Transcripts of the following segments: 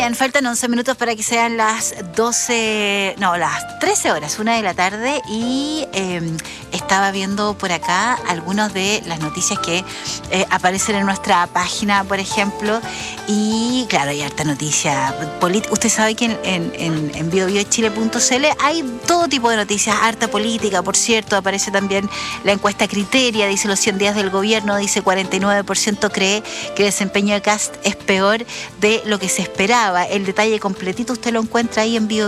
Bien, faltan 11 minutos para que sean las 13 horas, 1 de la tarde, y estaba viendo por acá algunas de las noticias que aparecen en nuestra página, por ejemplo, y claro, hay harta noticia política. Usted sabe que en biobiochile.cl hay todo tipo de noticias, harta política, por cierto. Aparece también la encuesta Criteria, dice los 100 días del gobierno, dice 49% cree que el desempeño de Kast es peor de lo que se esperaba. El detalle completito usted lo encuentra ahí en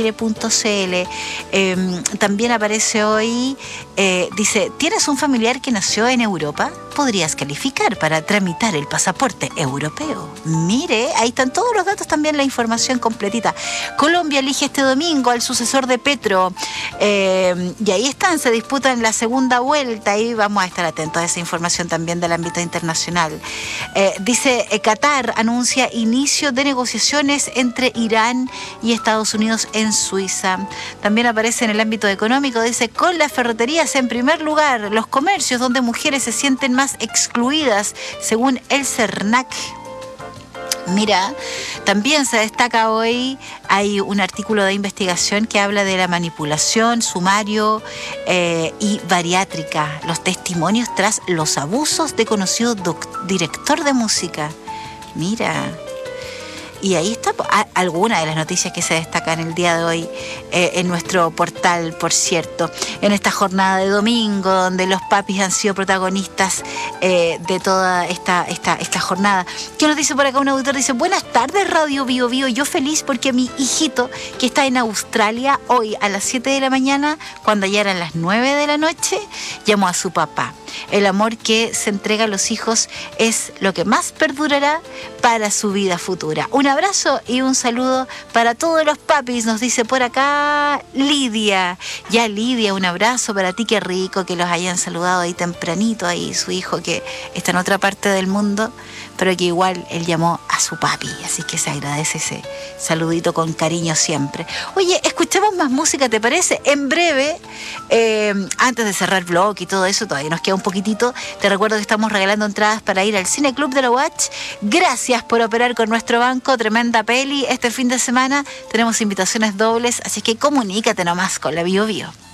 biobiochile.cl. También aparece hoy, dice, ¿tienes un familiar que nació en Europa? Podrías calificar para tramitar el pasaporte europeo. Mire, ahí están todos los datos, también la información completita. Colombia elige este domingo al sucesor de Petro, y ahí están, se disputan la segunda vuelta, y vamos a estar atentos a esa información también del ámbito internacional. Dice, Qatar anuncia inicio de negociaciones entre Irán y Estados Unidos en Suiza. También aparece en el ámbito económico, dice, con las ferreterías en primer lugar, los comercios donde mujeres se sienten más excluidas, según el CERNAC. Mira, también se destaca hoy, hay un artículo de investigación que habla de la manipulación, sumario y bariátrica, los testimonios tras los abusos de conocido director de música. Mira, y ahí está alguna de las noticias que se destacan el día de hoy en nuestro portal, por cierto, en esta jornada de domingo, donde los papis han sido protagonistas de toda esta jornada. ¿Qué nos dice por acá un auditor? Dice, buenas tardes, Radio Bio Bio. Yo feliz porque mi hijito, que está en Australia, hoy a las 7 de la mañana, cuando ya eran las 9 de la noche, llamó a su papá. El amor que se entrega a los hijos es lo que más perdurará para su vida futura. Un abrazo y un saludo para todos los papis, nos dice por acá Lidia. Ya, Lidia, un abrazo para ti, qué rico que los hayan saludado ahí tempranito, ahí su hijo que está en otra parte del mundo, pero que igual él llamó a su papi, así que se agradece ese saludito con cariño siempre. Oye, escuchemos más música, ¿te parece? En breve, antes de cerrar el vlog y todo eso, todavía nos queda un poquitito. Te recuerdo que estamos regalando entradas para ir al Cine Club de la Watch. Gracias por operar con nuestro banco, tremenda peli. Este fin de semana tenemos invitaciones dobles, así que comunícate nomás con la Bio Bio.